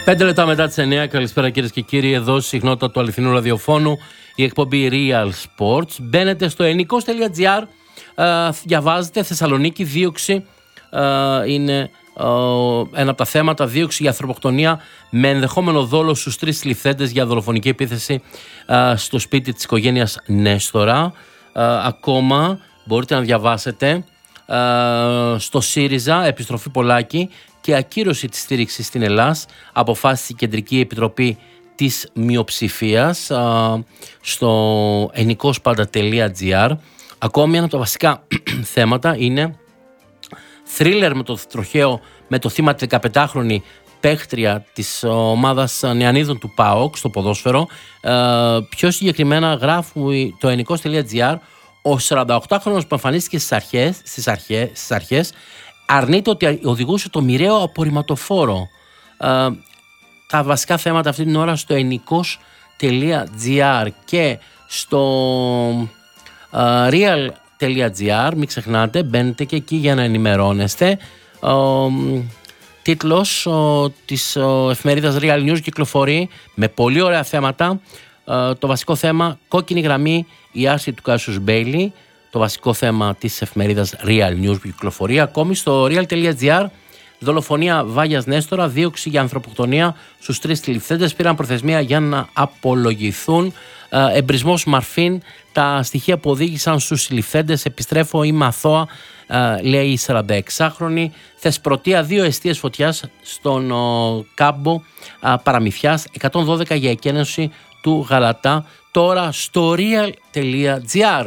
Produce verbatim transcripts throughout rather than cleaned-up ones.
Πέντε λεπτά μετά τις εννιά, καλησπέρα κυρίες και κύριοι, εδώ στη συχνότητα του αληθινού ραδιοφώνου, η εκπομπή Real Sports. Μπαίνετε στο ενικός τελεία τζι άρ, ε, διαβάζετε Θεσσαλονίκη, δίωξη, ε, είναι ε, ένα από τα θέματα, δίωξη για ανθρωποκτονία με ενδεχόμενο δόλο στους τρεις συλληφθέντες για δολοφονική επίθεση ε, στο σπίτι της οικογένειας Νέστορα. Ε, ακόμα μπορείτε να διαβάσετε ε, στο ΣΥΡΙΖΑ, επιστροφή Πολάκη και ακύρωση της στήριξης στην Ελλάς, αποφάσισε η Κεντρική Επιτροπή της Μειοψηφίας α, στο ενικός πάντα τελεία τζι άρ. Ακόμη ένα από τα βασικά θέματα είναι θρίλερ με το τροχαίο με το θύμα τη δεκαπεντάχρονη παίχτρια της ομάδας Νεανίδων του ΠΑΟΚ στο ποδόσφαιρο. Α, πιο συγκεκριμένα γράφει το ενικός τελεία τζι άρ, ο σαρανταοκτάχρονος που εμφανίστηκε στις αρχές, στις αρχές, στις αρχές αρνείται ότι οδηγούσε το μοιραίο απορριμματοφόρο. Ε, τα βασικά θέματα αυτή την ώρα στο ενικός τελεία τζι άρ και στο ε, real τελεία τζι άρ. Μην ξεχνάτε, μπαίνετε και εκεί για να ενημερώνεστε. Ε, τίτλος ε, της ε, εφημερίδας Real News κυκλοφορεί με πολύ ωραία θέματα. Ε, το βασικό θέμα, κόκκινη γραμμή, η άρση του Κάσιους Μπέιλι. Το βασικό θέμα της εφημερίδας Real News που κυκλοφορεί. Ακόμη στο real τελεία τζι άρ, δολοφονία Βάγιας Νέστορα, δίωξη για ανθρωποκτονία στους τρεις συλληφθέντες, πήραν προθεσμία για να απολογηθούν. Ε, εμπρισμός Μαρφίν, τα στοιχεία που οδήγησαν στους συλληφθέντες, επιστρέφω, είμαι αθώα, ε, λέει η σαρανταεξάχρονη. Θεσπρωτεία, δύο εστίες φωτιάς στον ο, κάμπο ε, Παραμυθιάς, εκατόν δώδεκα για εκένωση του Γαλατά. Τώρα στο real τελεία τζι άρ.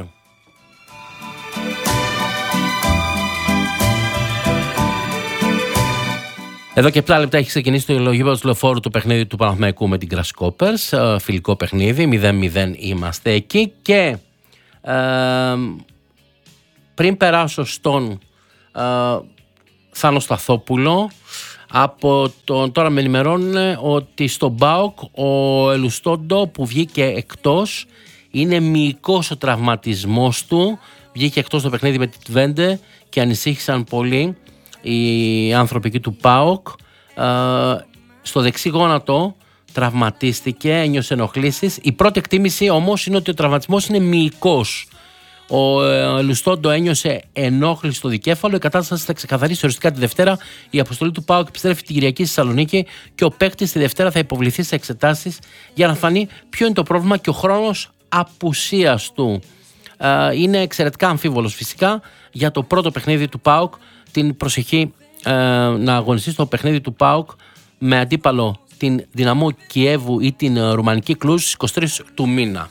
Εδώ και επτά λεπτά έχει ξεκινήσει το γήπεδο του Λεωφόρου του παιχνίδι του Παναθηναϊκού με την Grasshoppers. Φιλικό παιχνίδι, μηδέν μηδέν είμαστε εκεί. Και ε, πριν περάσω στον ε, Θάνο Σταθόπουλο, από τον, τώρα με ενημερώνουν ότι στον ΠΑΟΚ ο Ελουστόντο που βγήκε εκτός, είναι μυϊκός ο τραυματισμός του. Βγήκε εκτός το παιχνίδι με τη Τβέντε και ανησύχησαν πολύ οι άνθρωποι εκεί του ΠΑΟΚ. Ε, στο δεξί γόνατο τραυματίστηκε, ένιωσε ενοχλήσεις. Η πρώτη εκτίμηση όμως είναι ότι ο τραυματισμός είναι μυϊκός. Ο ε, Λουστόντο ένιωσε ενόχληση στο δικέφαλο. Η κατάσταση θα ξεκαθαρίσει οριστικά τη Δευτέρα. Η αποστολή του ΠΑΟΚ επιστρέφει την Κυριακή στη Θεσσαλονίκη και ο παίκτης τη Δευτέρα θα υποβληθεί σε εξετάσεις για να φανεί ποιο είναι το πρόβλημα και ο χρόνος απουσίας του. Ε, είναι εξαιρετικά αμφίβολος φυσικά για το πρώτο παιχνίδι του ΠΑΟΚ. Την προσεχή ε, να αγωνιστεί στο παιχνίδι του ΠΑΟΚ με αντίπαλο την Δυναμό Κιέβου ή την Ρουμανική Κλουζ στις είκοσι τρεις του μήνα.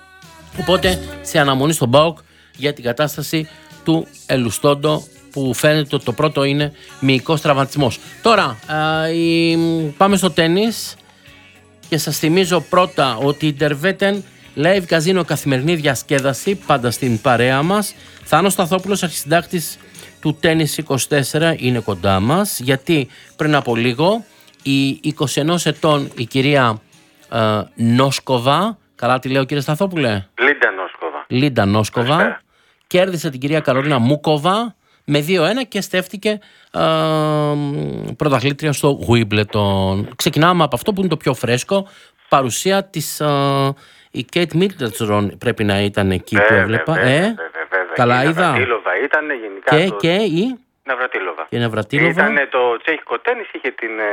Οπότε σε αναμονή στον ΠΑΟΚ για την κατάσταση του Ελουστόντο, που φαίνεται ότι το πρώτο είναι μυϊκός τραυματισμός. Τώρα ε, η, πάμε στο τένις και σας θυμίζω πρώτα ότι η Ντερβέτεν Live Καζίνο, καθημερινή διασκέδαση, πάντα στην παρέα μας. Θάνος Σταθόπουλος, αρχισυντάκτης του Τένις είκοσι τέσσερα, είναι κοντά μας, γιατί πριν από λίγο η είκοσι ενός ετών η κυρία ε, Νόσκοβα, καλά τη λέω κύριε Σταθόπουλε? Λίντα Νόσκοβα. Λίντα Νόσκοβα κέρδισε την κυρία Καρολίνα Μούκοβα με δύο ένα και στέφτηκε ε, πρωταθλήτρια στο Wimbledon. Ξεκινάμε από αυτό που είναι το πιο φρέσκο, παρουσία της ε, η Κέιτ Μίτλετρον πρέπει να ήταν εκεί βέβαια, που έβλεπα. Βέβαια, ε, βέβαια, βέβαια. Καλά η είδα. Ναυρατήλοβα ήταν γενικά. Και, το... και η Ναυρατήλοβα. Και Ναυρατήλοβα. Ήταν το τσέχικο τένις, είχε την ε,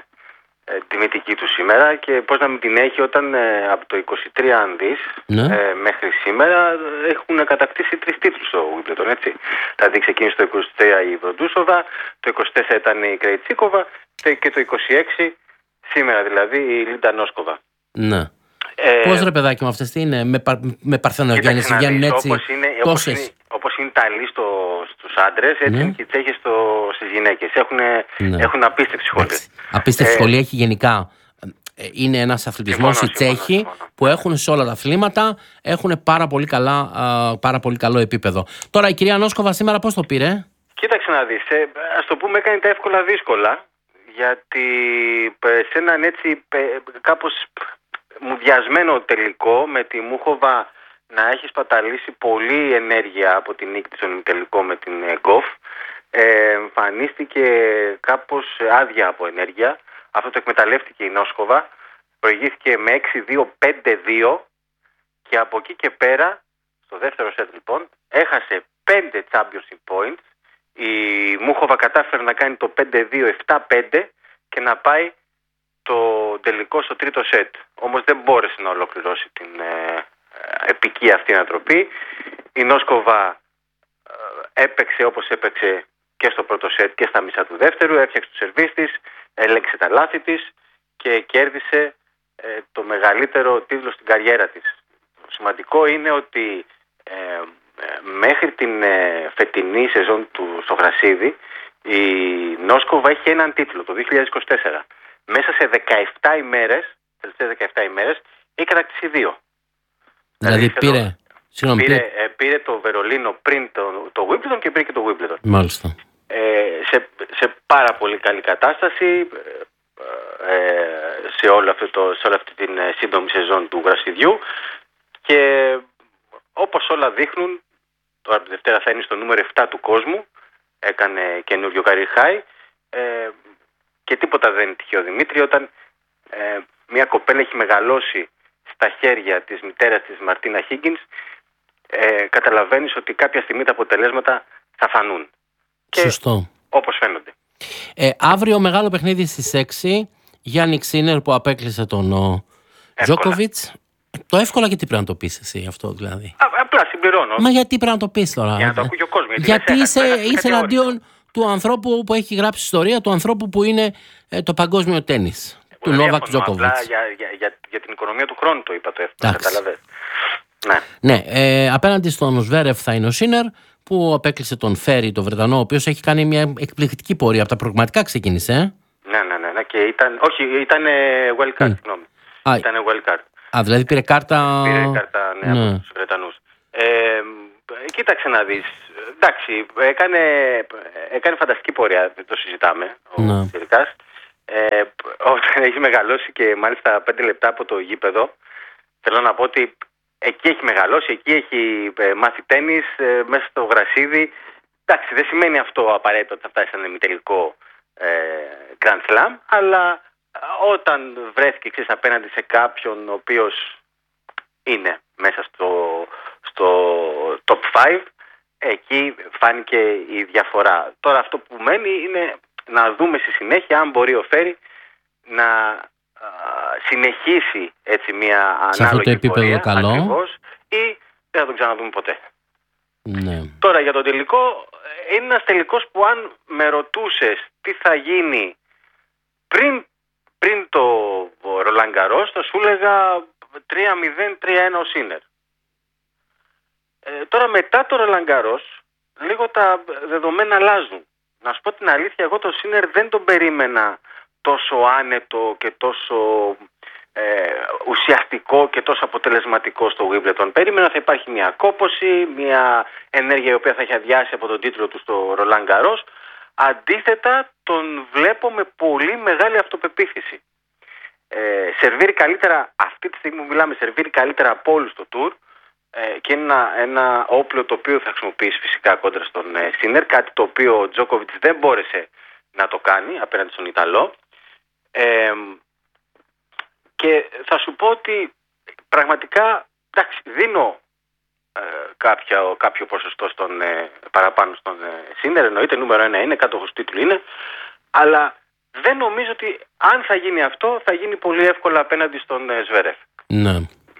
ε, τιμητική του σήμερα και πώς να μην την έχει όταν ε, από το είκοσι τρία αν δεις, ναι. ε, μέχρι σήμερα έχουν κατακτήσει τρεις τίτλους στο Wimbledon, έτσι. Δηλαδή ξεκίνησε το είκοσι τρία η Βροντούσοβα, το είκοσι τέσσερα ήταν η Κρεϊτσίκοβα και το είκοσι έξι σήμερα δηλαδή η Λίντα Νόσκοβα. Ναι. Ε, πώς ρε παιδάκι μου αυτές τι είναι, με, πα, με παρθενογέννηση βγαίνουν έτσι όπως είναι, όπως είναι, όπως είναι τα Ιταλοί στο, στους άντρες, έτσι ναι. είναι και οι Τσέχοι στο, στις γυναίκες. Έχουν, ναι. έχουν απίστευτη σχολή. Απίστευτη ε, σχολή έχει γενικά. Είναι ένας αθλητισμός οι Τσέχοι που έχουν σε όλα τα αθλήματα, έχουν πάρα πολύ, καλά, πάρα πολύ καλό επίπεδο. Τώρα η κυρία Νόσκοβα σήμερα πώς το πήρε? Κοίταξε να δεις, ε, ας το πούμε έκανε τα εύκολα δύσκολα, γιατί σε έναν έτσι κάπως μουδιασμένο τελικό με τη Μούχοβα να έχει σπαταλήσει πολλή ενέργεια από την νίκη της στον τελικό με την Γκοφ, ε, εμφανίστηκε κάπως άδεια από ενέργεια, Αυτό το εκμεταλλεύτηκε η Νόσκοβα. Προηγήθηκε με έξι δύο πέντε δύο και από εκεί και πέρα, στο δεύτερο σετ λοιπόν, έχασε πέντε championship points. Η Μούχοβα κατάφερε να κάνει το πέντε δύο επτά πέντε και να πάει το τελικό στο τρίτο σετ. Όμως δεν μπόρεσε να ολοκληρώσει την ε, επική αυτή ανατροπή. Η Νόσκοβα ε, έπαιξε όπως έπαιξε και στο πρώτο σετ και στα μισά του δεύτερου, έφτιαξε το σερβίς της, έλεξε τα λάθη της και κέρδισε ε, το μεγαλύτερο τίτλο στην καριέρα της. Το σημαντικό είναι ότι ε, μέχρι την ε, φετινή σεζόν του στο γρασίδι η Νόσκοβα έχει έναν τίτλο το δύο χιλιάδες είκοσι τέσσερα. Μέσα σε δεκαεπτά ημέρες, τελευταίες δεκαεπτά ημέρες, έχει κατακτήσει δύο. Δηλαδή, δηλαδή πήρε, συγγνώμη, πήρε, πήρε... Ε, πήρε το Βερολίνο πριν το, το Wimbledon και πήρε και το Wimbledon. Μάλιστα. Ε, σε, σε πάρα πολύ καλή κατάσταση ε, ε, σε, όλο αυτό το, σε όλη αυτή την σύντομη σεζόν του γρασιδιού και όπως όλα δείχνουν, τώρα τη Δευτέρα θα είναι στο νούμερο επτά του κόσμου, έκανε καινούριο career high ε, και τίποτα δεν είναι τυχαίο, Δημήτρη, όταν ε, μια κοπέλα έχει μεγαλώσει στα χέρια της μητέρας της Μαρτίνα Χίγκινς, ε, καταλαβαίνεις ότι κάποια στιγμή τα αποτελέσματα θα φανούν. Σωστό. Όπως φαίνονται. Ε, αύριο μεγάλο παιχνίδι στις έξι, Γιάννη Ξίνερ που απέκλεισε τον Τζόκοβιτς. Το εύκολα γιατί πρέπει να το πεις εσύ αυτό δηλαδή. Α, απλά συμπληρώνω. Μα γιατί πρέπει να το πεις τώρα. Για να το ακούει ο κόσμος. Γιατί, γιατί είσαι, είσαι εναντίον του ανθρώπου που έχει γράψει ιστορία, του ανθρώπου που είναι ε, το παγκόσμιο τένις. Του Νόβακ Τζόκοβιτς. Για, για, για, για την οικονομία του χρόνου το είπα το εύκολα. Καταλαβαίνεις. Ναι, ναι ε, απέναντι στον Σβέρεφ θα είναι ο Σίνερ που απέκλεισε τον Φέρι, τον Βρετανό, ο οποίος έχει κάνει μια εκπληκτική πορεία. Από τα προγραμματικά ξεκίνησε. Ε? Ναι, ναι, ναι, ναι. Και ήταν, όχι, ήταν wild card, συγγνώμη. Mm. Ήταν wild card. Α, δηλαδή πήρε κάρτα. Πήρε κάρτα, ναι, ναι. Από τους Βρετανούς. Ε, κοίταξε να δεις. Εντάξει, έκανε, έκανε φανταστική πορεία, δεν το συζητάμε. Ο ναι. Τσιρικάς. Ε, όταν έχει μεγαλώσει και μάλιστα πέντε λεπτά από το γήπεδο, θέλω να πω ότι εκεί έχει μεγαλώσει, εκεί έχει ε, μάθει τένις, ε, μέσα στο γρασίδι. Εντάξει, δεν σημαίνει αυτό απαραίτητο ότι θα φτάσει σε ένα ημιτελικό ε, Grand Slam, αλλά όταν βρέθηκε ξέρεις, απέναντι σε κάποιον ο οποίος είναι μέσα στο, στο top πέντε, εκεί φάνηκε η διαφορά. Τώρα αυτό που μένει είναι να δούμε στη συνέχεια αν μπορεί ο Φέρι να α, συνεχίσει έτσι μια ανάλογη σε αυτό το επίπεδο πορεία, καλό, ακριβώς, ή δεν θα τον ξαναδούμε ποτέ. Ναι. Τώρα για τον τελικό, είναι ένας τελικός που αν με ρωτούσες τι θα γίνει πριν, πριν το Ρολάν Γκαρός, θα σου έλεγα τρία μηδέν τρία ένα ο Σίνερ. Ε, τώρα μετά το Ρολάν Γκαρός, λίγο τα δεδομένα αλλάζουν. Να σου πω την αλήθεια, εγώ το Σίνερ δεν τον περίμενα τόσο άνετο και τόσο ε, ουσιαστικό και τόσο αποτελεσματικό στο Wimbledon. Περίμενα θα υπάρχει μια κόπωση, μια ενέργεια η οποία θα έχει αδειάσει από τον τίτλο του στο Roland Garros. Αντίθετα τον βλέπω με πολύ μεγάλη αυτοπεποίθηση. Ε, σερβίρει καλύτερα, αυτή τη στιγμή που μιλάμε, σερβίρει καλύτερα από όλους στο Tour ε, και ένα, ένα όπλο το οποίο θα χρησιμοποιήσει φυσικά κόντρα στον ε, Σίνερ, κάτι το οποίο ο Τζόκοβιτς δεν μπόρεσε να το κάνει απέναντι στον Ιταλό. Ε, και θα σου πω ότι πραγματικά εντάξει, δίνω ε, κάποια, κάποιο ποσοστό στον, ε, παραπάνω στον ε, Σίνερ, εννοείται νούμερο ένα είναι, κάτοχος τίτλου είναι, αλλά δεν νομίζω ότι αν θα γίνει αυτό θα γίνει πολύ εύκολα απέναντι στον ε, Σβέρεφ. Ναι.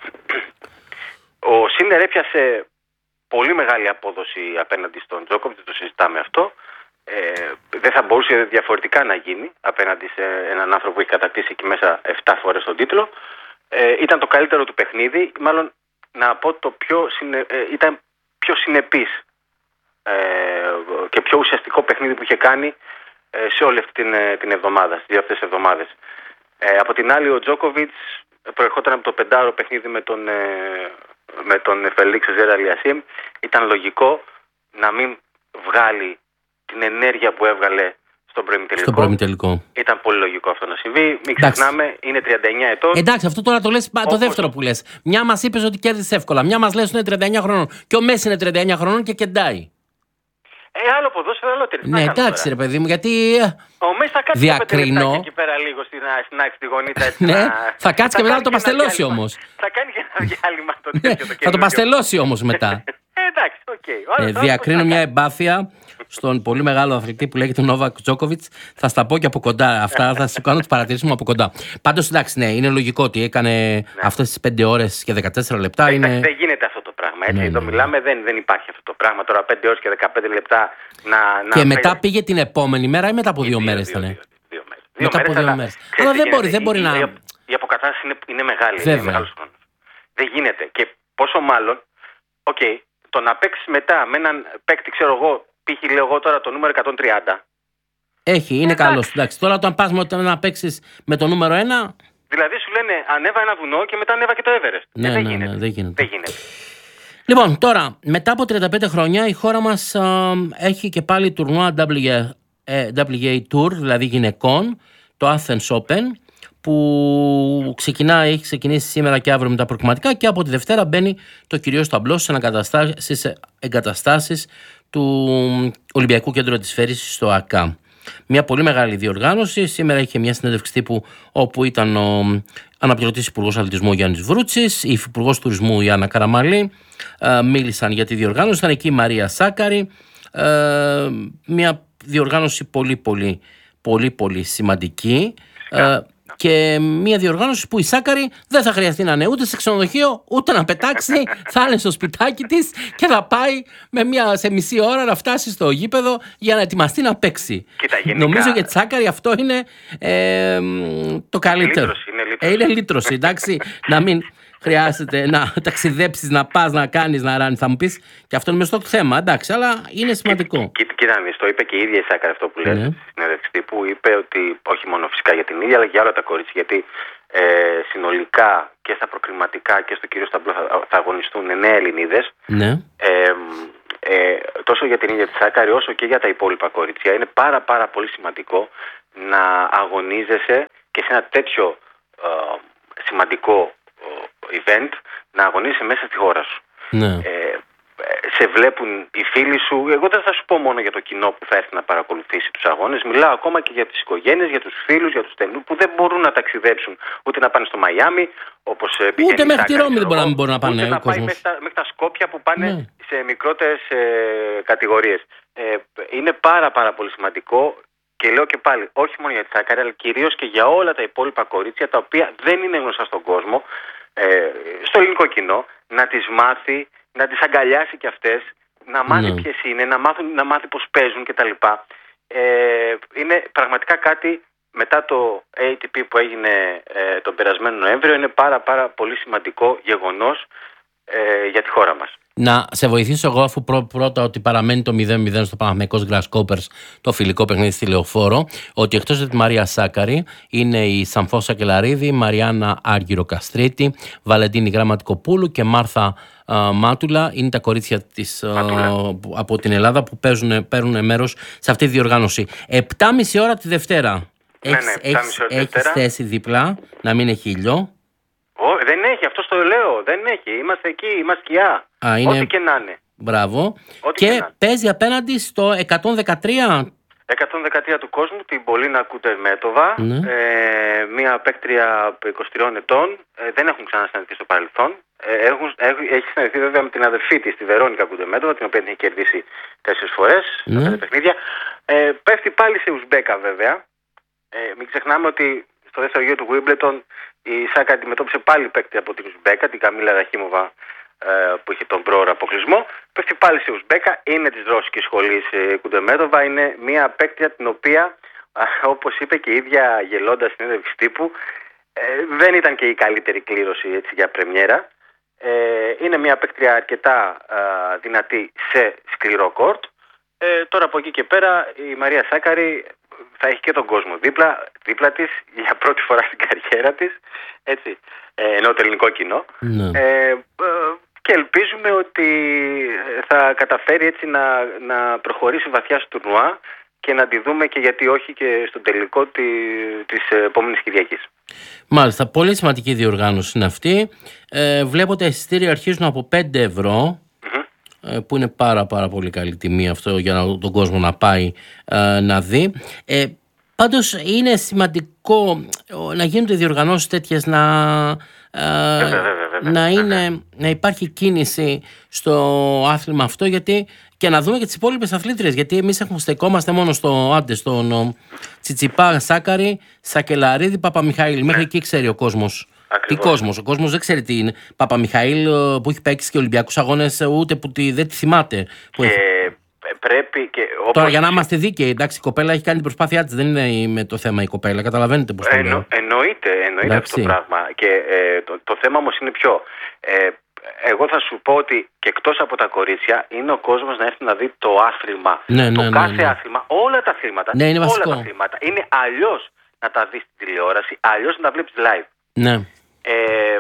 Ο Σίνερ έπιασε πολύ μεγάλη απόδοση απέναντι στον Τζόκοβιτς, το συζητάμε αυτό. Ε, δεν θα μπορούσε διαφορετικά να γίνει απέναντι σε έναν άνθρωπο που έχει κατακτήσει εκεί μέσα επτά φορές τον τίτλο. Ε, ήταν το καλύτερο του παιχνίδι, μάλλον να πω το πιο συνε... ε, ήταν πιο συνεπής ε, και πιο ουσιαστικό παιχνίδι που είχε κάνει ε, σε όλη αυτή την, την εβδομάδα, στις δύο αυτές εβδομάδες. Ε, από την άλλη ο Τζόκοβιτς προερχόταν από το πεντάωρο παιχνίδι με τον, ε, με τον Φελίξ Ζεραλιασίμ. Ήταν λογικό να μην βγάλει την ενέργεια που έβγαλε στον προημιτελικό. Στο προημιτελικό. Ήταν πολύ λογικό αυτό να συμβεί. Μην ξεχνάμε, είναι τριάντα εννιά ετών. Εντάξει, αυτό τώρα το λες, όπως... το δεύτερο που λες. Μια μας είπες ότι κέρδισε εύκολα. Μια μας λες ότι είναι τριάντα εννιά χρονών. Και ο Μέση είναι τριάντα εννιά χρονών και κεντάει. Ε, άλλο ποδόσφαιρο, άλλο ταινίς. Ναι, εντάξει, ρε παιδί μου, γιατί. Ο Μέση θα κάτσει διακρινώ. εκεί πέρα λίγο στην άκρη τη γωνίτσα. Ναι, να... θα κάτσει και μετά να το παστελώσει όμως. Θα κάνει και ένα διάλειμμα το ναι, τέτοιο. Θα το παστελώσει όμως μετά. Ε, εντάξει, οκ. Okay. Ε, διακρίνω μια εμπάθεια στον πολύ μεγάλο αθλητή που λέγεται Νόβακ Τζόκοβιτς. Θα στα πω και από κοντά. Αυτά θα σου κάνω τις παρατηρήσεις μου από κοντά. Πάντως, εντάξει, ναι, είναι λογικό ότι έκανε ναι. αυτές τις πέντε ώρες και δεκατέσσερα λεπτά. Ε, είναι... Δεν γίνεται αυτό το πράγμα. Έτσι, ναι, εδώ ναι. μιλάμε, δεν, δεν υπάρχει αυτό το πράγμα. Τώρα πέντε ώρες και δεκαπέντε λεπτά να. Και να μετά πέ... πήγε την επόμενη μέρα ή μετά από δύο, δύο μέρες ήταν. Δύο, δύο, δύο, δύο μετά από δύο μέρες. Αλλά δεν μπορεί, δεν μπορεί η, να. Η, η αποκατάσταση είναι, είναι μεγάλη. Βέβαια. Είναι μεγάλος χρόνος. Δεν γίνεται. Και πόσο μάλλον, οκ, okay, το να παίξει μετά με έναν παίκτη, ξέρω εγώ, π.χ. λέω εγώ τώρα το νούμερο εκατόν τριάντα. Έχει, είναι καλό. Τώρα όταν πας να παίξεις με το νούμερο ένα. Δηλαδή σου λένε ανέβα ένα βουνό και μετά ανέβα και το Everest. Ναι, ε, δεν, ναι, γίνεται. Ναι, δεν γίνεται. Δεν γίνεται. Λοιπόν, τώρα, μετά από τριάντα πέντε χρόνια η χώρα μας α, έχει και πάλι τουρνουά ντάμπλιου έι Tour, δηλαδή γυναικών, το Athens Open, που ξεκινάει, έχει ξεκινήσει σήμερα και αύριο με τα προκριματικά και από τη Δευτέρα μπαίνει το κυρίως ταμπλό στις εγκαταστάσεις του Ολυμπιακού Κέντρου Αντισφαίρησης στο ΑΚΑ. Μια πολύ μεγάλη διοργάνωση. Σήμερα είχε μια συνέντευξη τύπου όπου ήταν ο αναπληρωτής Υπουργός Αθλητισμού Γιάννης Βρούτσης, η Υπουργός Τουρισμού η Άννα Καραμαλή. Ε, μίλησαν για τη διοργάνωση. Ήταν εκεί η Μαρία Σάκαρη. Ε, μια διοργάνωση πολύ πολύ πολύ πολύ σημαντική. Ε, και μια διοργάνωση που η Σάκαρη δεν θα χρειαστεί να είναι ούτε σε ξενοδοχείο ούτε να πετάξει, θα είναι στο σπιτάκι της και θα πάει με μια, σε μισή ώρα να φτάσει στο γήπεδο για να ετοιμαστεί να παίξει. Κοίτα, γενικά... Νομίζω για τη Σάκαρη αυτό είναι ε, το καλύτερο. Λύτρωση, είναι λύτρωση. Ε, είναι λύτρωση, εντάξει, να μην χρειάζεται να ταξιδέψεις, να πας, να κάνεις, να ράνεις. Θα μου πεις και αυτό είναι μες στο θέμα, εντάξει, αλλά είναι σημαντικό. Κοίτα, το είπε και η ίδια η Σάκαρη αυτό που λες, ναι. Στη συνέντευξη που είπε ότι όχι μόνο φυσικά για την ίδια, αλλά και για όλα τα κορίτσια, γιατί ε, συνολικά και στα προκριματικά και στο κυρίως ταμπλό θα, θα αγωνιστούν εννέα Ελληνίδες. Ναι. Ε, ε, τόσο για την ίδια τη Σάκαρη όσο και για τα υπόλοιπα κορίτσια. Είναι πάρα πάρα πολύ σημαντικό να αγωνίζεσαι και σε ένα τέτοιο ε, σημαντικό event να αγωνίζεσαι μέσα στη χώρα σου. Ναι. Ε, σε βλέπουν οι φίλοι σου. Εγώ δεν θα σου πω μόνο για το κοινό που θα έρθει να παρακολουθήσει τους αγώνες. Μιλάω ακόμα και για τις οικογένειες, για τους φίλους, για τους στενούς που δεν μπορούν να ταξιδέψουν ούτε να πάνε στο Μαϊάμι, όπως πηγαίνει. Ούτε μέχρι τη Ρώμη δεν μπορεί, μπορεί να πάνε. Ούτε να πάει μέχρι τα, μέχρι τα Σκόπια που πάνε ναι. σε μικρότερες ε, κατηγορίες. Ε, είναι πάρα πάρα πολύ σημαντικό. Και λέω και πάλι, όχι μόνο για τη Σάκαρη, αλλά κυρίως και για όλα τα υπόλοιπα κορίτσια τα οποία δεν είναι γνωστά στον κόσμο, ε, στο ελληνικό κοινό, να τις μάθει, να τις αγκαλιάσει κι αυτές, να μάθει ναι. ποιες είναι, να, μάθουν, να μάθει πώς παίζουν κτλ. Ε, είναι πραγματικά κάτι μετά το έι τι πι που έγινε ε, τον περασμένο Νοέμβριο, είναι πάρα πάρα πολύ σημαντικό γεγονός ε, για τη χώρα μας. Να σε βοηθήσω εγώ, αφού πρω, πρώτα ότι παραμένει το μηδέν μηδέν στο Παναθηναϊκός Grasshoppers, το φιλικό παιχνίδι στη Λεωφόρο, ότι εκτός από τη Μαρία Σάκαρη είναι η Σαμφώσα Κελαρίδη, η Μαριάννα Άργυρο Καστρίτη, Βαλεντίνη Γραμματικοπούλου και Μάρθα α, Μάτουλα. Είναι τα κορίτσια της, α, από την Ελλάδα που παίζουν, παίρνουν μέρος σε αυτή τη διοργάνωση. Επτά και μισή ώρα τη Δευτέρα. Έχεις, ναι, ναι, έχεις, έχεις θέση δίπλα, να μην έχει ήλιο. Oh, δεν έχει, αυτό το λέω. Δεν έχει. Είμαστε εκεί, είμαστε σκιά. Α, είναι... Ό,τι και να είναι. Μπράβο. Ό,τι και, και παίζει απέναντι στο εκατόν δεκατρία. εκατόν δεκατρία του κόσμου, την Πολίνα Κουτερμέτοβα. Ναι. Ε, μια παίκτρια είκοσι τριών ετών. Ε, δεν έχουν ξανασυναντηθεί στο παρελθόν. Ε, έχουν, έχουν, έχει συναντηθεί βέβαια με την αδερφή της, τη Βερόνικα Κουτερμέτοβα, την οποία την έχει κερδίσει τέσσερις φορές Ναι. στα παιχνίδια. Ε, πέφτει πάλι σε Ουσμπέκα βέβαια. Ε, μην ξεχνάμε ότι στο δεύτερο γύρο του Wimbledon η Σάκα αντιμετώπισε πάλι παίκτη από την Ουσμπέκα, την Καμίλα Ραχίμοβα, ε, που είχε τον πρόωρο αποκλεισμό. Πέφτει πάλι σε Ουσμπέκα, είναι της ρώσικης σχολής ε, Κουντεμέτοβα, είναι μια παίκτια την οποία, όπως είπε και η ίδια γελώντας στην συνέντευξη τύπου, ε, δεν ήταν και η καλύτερη κλήρωση έτσι, για πρεμιέρα. Ε, είναι μια παίκτρια αρκετά ε, δυνατή σε σκληρό κόρτ. Ε, τώρα από εκεί και πέρα η Μαρία Σάκαρη θα έχει και τον κόσμο δίπλα, δίπλα της για πρώτη φορά στην καριέρα της, έτσι, ε, ενώ το ελληνικό κοινό. Ναι. Ε, ε, και ελπίζουμε ότι θα καταφέρει έτσι να, να προχωρήσει βαθιά στο τουρνουά και να τη δούμε και γιατί όχι και στον τελικό τη, της επόμενης Κυριακής. Μάλιστα, πολύ σημαντική διοργάνωση είναι αυτή. Ε, βλέπω τα εισιτήρια αρχίζουν από πέντε ευρώ. Mm-hmm. που είναι πάρα πάρα πολύ καλή τιμή αυτό για να, τον κόσμο να πάει ε, να δει. Ε, πάντως είναι σημαντικό να γίνονται διοργανώσεις τέτοιες, να, ε, βέβαια, βέβαια, βέβαια, να, είναι, βέβαια. να υπάρχει κίνηση στο άθλημα αυτό, γιατί και να δούμε και τις υπόλοιπες αθλήτριες, γιατί εμείς έχουμε στεκόμαστε μόνο στο άντε, στον Τσιτσιπά, Σάκαρη, Σακελαρίδη, Παπαμιχαήλ. Μέχρι εκεί ξέρει ο κόσμος. Ακριβώς. Τι κόσμος, ο κόσμος δεν ξέρει τι είναι. Παπαμιχαήλ που έχει παίξει και Ολυμπιακούς αγώνες, ούτε που τη, δεν τη θυμάται. Που και έχει. πρέπει και όπως... Τώρα για να είμαστε δίκαιοι, εντάξει, η κοπέλα έχει κάνει την προσπάθεια της, δεν είναι με το θέμα η κοπέλα, καταλαβαίνετε πώς το λέω. Εννο, εννοείται, εννοείται αυτό το πράγμα. Και ε, το, το θέμα όμως είναι ποιο. Ε, εγώ θα σου πω ότι και εκτός από τα κορίτσια είναι ο κόσμος να έρθει να δει το άθλημα. Ναι, το ναι, κάθε ναι, ναι. άθλημα, όλα τα αθλήματα. Ναι, είναι βασικό. Όλα τα αθλήματα. Είναι αλλιώς να τα δεις στην τηλεόραση, αλλιώς να τα βλέπεις live. Ναι. Ε, ε,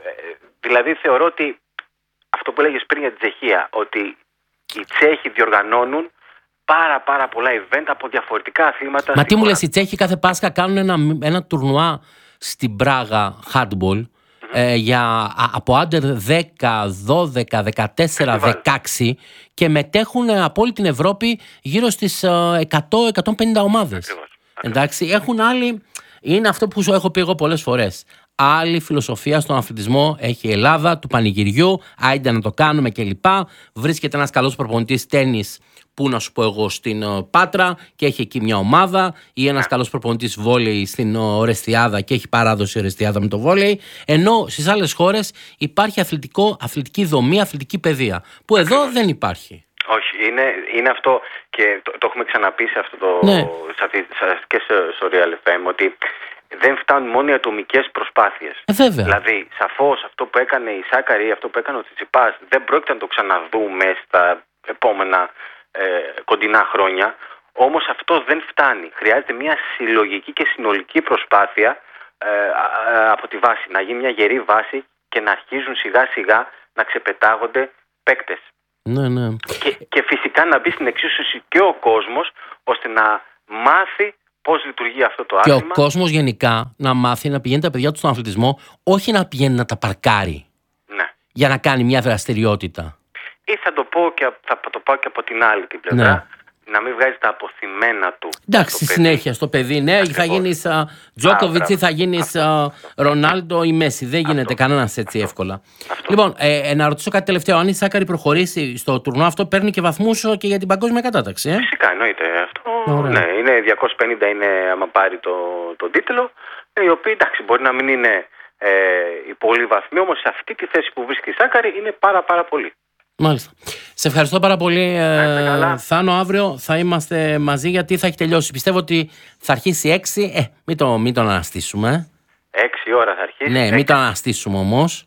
δηλαδή θεωρώ ότι αυτό που έλεγες πριν για την Τσεχία, ότι οι Τσέχοι διοργανώνουν πάρα πάρα πολλά event από διαφορετικά αθλήματα. Μα τι μου χώρα. λες, οι Τσέχοι κάθε Πάσχα κάνουν ένα, ένα τουρνουά στην Πράγα handball. Mm-hmm. ε, για, α, από άντερ δέκα, δώδεκα, δεκατέσσερα, δεκαέξι και μετέχουν από όλη την Ευρώπη γύρω στις εκατό με εκατόν πενήντα ομάδες. Ακριβώς. Εντάξει, έχουν άλλη, είναι αυτό που σου έχω πει εγώ πολλές φορές. Άλλη φιλοσοφία στον αθλητισμό έχει η Ελλάδα, του πανηγυριού, άιντε να το κάνουμε κλπ. Βρίσκεται ένας καλός προπονητής τένις, που να σου πω εγώ, στην uh, Πάτρα και έχει εκεί μια ομάδα, ή ένας yeah. καλός προπονητής βόλεϊ στην uh, Ορεστιάδα και έχει παράδοση Ορεστιάδα με το βόλεϊ. Ενώ στις άλλες χώρες υπάρχει αθλητικό, αθλητική δομή, αθλητική παιδεία, που εδώ δεν υπάρχει. Όχι, είναι, είναι αυτό και το, το έχουμε ξαναπεί σε αυτό το, ναι. σε, και στο Real εφ εμ, ότι δεν φτάνουν μόνο οι ατομικές προσπάθειες. Ε, βέβαια. Δηλαδή, σαφώς αυτό που έκανε η Σάκαρη, αυτό που έκανε ο Τσιτσιπάς, δεν πρόκειται να το ξαναδούμε στα επόμενα ε, κοντινά χρόνια. Όμως αυτό δεν φτάνει. Χρειάζεται μια συλλογική και συνολική προσπάθεια ε, ε, από τη βάση. Να γίνει μια γερή βάση και να αρχίζουν σιγά σιγά να ξεπετάγονται παίκτες. Ναι, ναι. Και, και φυσικά να μπει στην εξίσωση και ο κόσμος, ώστε να μάθει πώς λειτουργεί αυτό το άθλημα. Και ο κόσμος γενικά να μάθει να πηγαίνει τα παιδιά του στον αθλητισμό, όχι να πηγαίνει να τα παρκάρει. Ναι. Για να κάνει μια δραστηριότητα. Ή θα το πω και, θα το πάω και από την άλλη την πλευρά. Ναι. Να μην βγάζει τα αποθυμένα του. Εντάξει, στη συνέχεια στο παιδί, ναι, ακριβώς. Θα γίνεις Τζόκοβιτς ή θα γίνεις Ρονάλντο ή Μέση. Δεν γίνεται κανένας έτσι αυτό. εύκολα. Αυτό. Λοιπόν, ε, να ρωτήσω κάτι τελευταίο. Αν η Σάκαρη προχωρήσει στο τουρνουά αυτό, παίρνει και βαθμούς και για την παγκόσμια κατάταξη. Ε? Φυσικά, εννοείται αυτό. Ναι, είναι διακόσια πενήντα είναι άμα πάρει το, τον τίτλο. Οι οποίοι εντάξει, μπορεί να μην είναι ε, οι πολλοί βαθμοί, όμως σε αυτή τη θέση που βρίσκει η Σάκαρη είναι πάρα πάρα πολύ. Μάλιστα. Σε ευχαριστώ πάρα πολύ, ε, Θάνο. Αύριο θα είμαστε μαζί γιατί θα έχει τελειώσει. Πιστεύω ότι θα αρχίσει έξι. Ε, μην το, μην το αναστήσουμε. Έξι ώρα θα αρχίσει. Ναι, μην το αναστήσουμε όμως.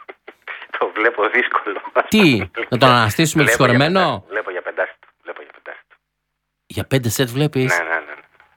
Το βλέπω δύσκολο. Τι, να το αναστήσουμε δυσχωρεμένο. Βλέπω για πεντάστο. Βλέπω για πεντάστο. Για πέντε σετ βλέπεις. Ναι, ναι, ναι.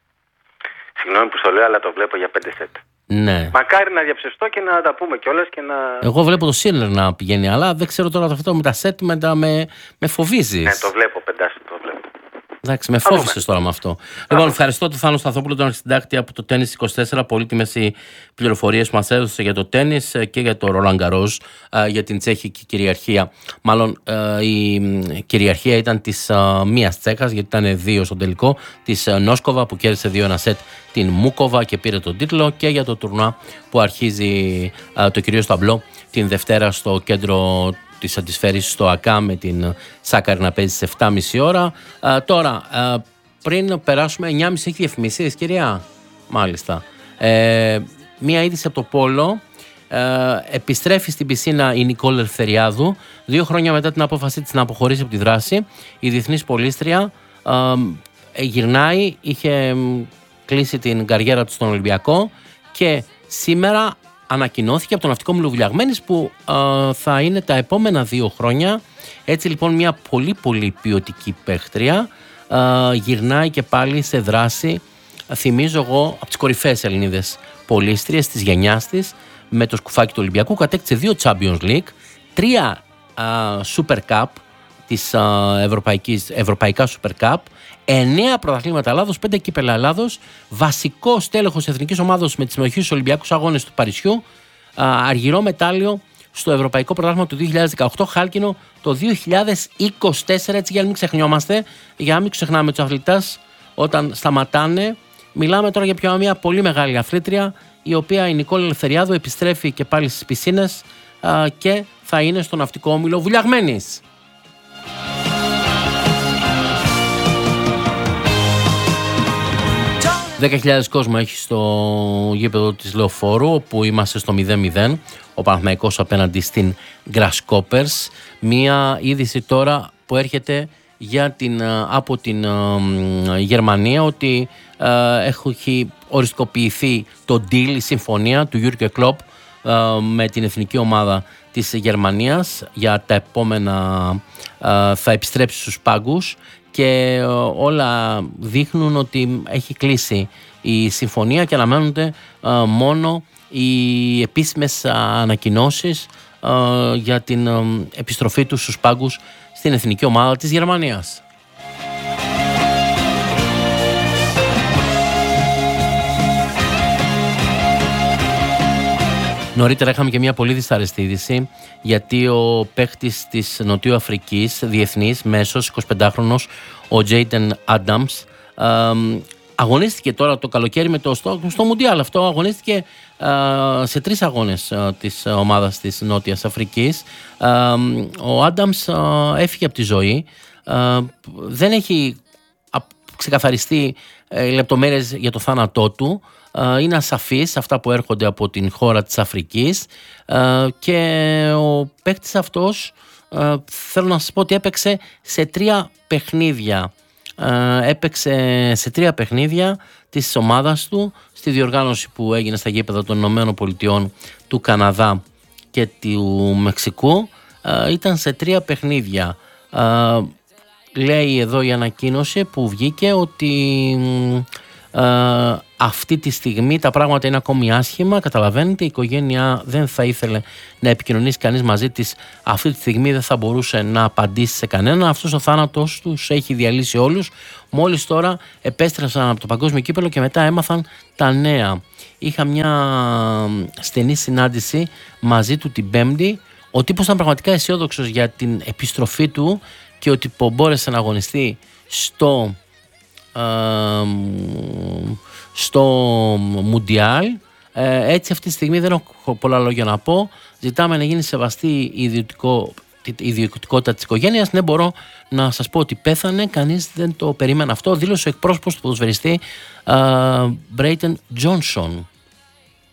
Συγγνώμη που στο λέω, αλλά το βλέπω για πέντε σετ. Ναι. Μακάρι να διαψευστώ και να τα πούμε κιόλας και να. Εγώ βλέπω το Σίνερ να πηγαίνει, αλλά δεν ξέρω τώρα αυτό με τα σετ μετά με, με φοβίζεις. Ναι, το βλέπω πεντάστο, το βλέπω. Εντάξει, με φόβησες τώρα με αυτό. Λοιπόν, ευχαριστώ τον Θάνο Σταθόπουλο, τον αρχισυντάκτη από το Tennis είκοσι τέσσερα. Πολύτιμες οι πληροφορίες που μας έδωσε για το τένις και για το Roland Garros, για την τσέχικη κυριαρχία. Μάλλον η κυριαρχία ήταν της μίας Τσέχας, γιατί ήταν δύο στο τελικό, της Νόσκοβα που κέρδισε δύο ένα σετ την Μούκοβα και πήρε τον τίτλο, και για το τουρνουά που αρχίζει το κυρίως ταμπλό την Δευτέρα στο κέντρο της Αντισφαίρησης στο ΑΚΑ, με την Σάκαρη να παίζει σε επτά και μισή ώρα. Α, τώρα, α, πριν περάσουμε εννιά και μισή έχει διαφημίσεις, κυρία. Μάλιστα. Ε, μία είδηση από το πόλο. Ε, επιστρέφει στην πισίνα η Νικόλ Ελευθεριάδου. Δύο χρόνια μετά την απόφασή της να αποχωρήσει από τη δράση, η διεθνής πολίστρια ε, γυρνάει, είχε κλείσει την καριέρα του στον Ολυμπιακό και σήμερα ανακοινώθηκε από το ναυτικό Μιλοβουλιαγμένης που ε, θα είναι τα επόμενα δύο χρόνια. Έτσι λοιπόν μια πολύ πολύ ποιοτική παίχτρια ε, γυρνάει και πάλι σε δράση, θυμίζω εγώ, από τις κορυφαίες Ελληνίδες πολίστριες της γενιάς της, με το σκουφάκι του Ολυμπιακού. Κατέκτησε δύο Champions League, τρία ε, Super Cup της ε, Ευρωπαϊκής, Ευρωπαϊκά Super Cup, εννέα πρωταθλήματα Ελλάδος, πέντε κύπελα Ελλάδος, βασικός τέλεχος εθνικής ομάδος με τη συμμετοχή στους Ολυμπιακούς Αγώνες του Παρισιού, αργυρό μετάλλιο στο Ευρωπαϊκό Πρωτάθλημα του δύο χιλιάδες δεκαοκτώ, χάλκινο το δύο χιλιάδες είκοσι τέσσερα, έτσι για να μην ξεχνιόμαστε, για να μην ξεχνάμε τους αθλητές όταν σταματάνε. Μιλάμε τώρα για μια πολύ μεγάλη αθλήτρια, η οποία η Νικόλ Ελευθεριάδου επιστρέφει και πάλι στις πισίνες α, και θα είναι στο ναυτικό όμιλο Βουλιαγμένης. δέκα χιλιάδες κόσμο έχει στο γήπεδο της Λεωφόρου, όπου είμαστε στο μηδέν μηδέν, ο Παναθηναϊκός απέναντι στην Grasshoppers. Μία είδηση τώρα που έρχεται για την, από την uh, Γερμανία, ότι uh, έχει οριστικοποιηθεί το deal, η συμφωνία του Jürgen Klopp uh, με την εθνική ομάδα της Γερμανίας για τα επόμενα, uh, θα επιστρέψει στους πάγκους και uh, όλα δείχνουν ότι έχει κλείσει η συμφωνία και αναμένονται uh, μόνο οι επίσημες ανακοινώσεις uh, για την uh, επιστροφή του στους πάγκους στην εθνική ομάδα της Γερμανίας. Νωρίτερα είχαμε και μια πολύ δυσάρεστη είδηση, γιατί ο παίχτης της Νοτιού Αφρικής, διεθνής, μέσος, εικοσιπεντάχρονος, ο Τζέιντεν Άνταμς, αγωνίστηκε τώρα το καλοκαίρι με το, στο, στο Μουντιάλ αυτό, αγωνίστηκε α, σε τρεις αγώνες α, της ομάδας της Νότιας Αφρικής. Α, ο Άνταμς α, έφυγε από τη ζωή, α, δεν έχει α, ξεκαθαριστεί ε, λεπτομέρειες για το θάνατό του, α, είναι ασαφής αυτά που έρχονται από την χώρα της Αφρικής α, και ο παίκτης αυτός α, θέλω να σας πω ότι έπαιξε σε τρία παιχνίδια. Uh, έπαιξε σε τρία παιχνίδια της ομάδας του στη διοργάνωση που έγινε στα γήπεδα των Ηνωμένων Πολιτειών, του Καναδά και του Μεξικού. Uh, ήταν σε τρία παιχνίδια. Uh, λέει εδώ η ανακοίνωση που βγήκε ότι uh, αυτή τη στιγμή τα πράγματα είναι ακόμη άσχημα. Καταλαβαίνετε, η οικογένεια δεν θα ήθελε να επικοινωνήσει κανείς μαζί της. Αυτή τη στιγμή δεν θα μπορούσε να απαντήσει σε κανένα. Αυτός ο θάνατος τους έχει διαλύσει όλους. Μόλις τώρα επέστρεψαν από το παγκόσμιο κύπελλο και μετά έμαθαν τα νέα. Είχα μια στενή συνάντηση μαζί του την Πέμπτη. Ο τύπος ήταν πραγματικά αισιόδοξος για την επιστροφή του και ότι μπόρεσε να αγωνιστεί στο Uh, στο Μουντιάλ. Ε, έτσι αυτή τη στιγμή δεν έχω πολλά λόγια να πω. Ζητάμε να γίνει σεβαστή η ιδιωτικό, η ιδιωτικότητα της οικογένειας. Ναι, μπορώ να σας πω ότι πέθανε, κανείς δεν το περίμενε αυτό, δήλωσε ο εκπρόσωπος του ποδοσφαιριστή uh, Μπρέιτεν Τζόνσον.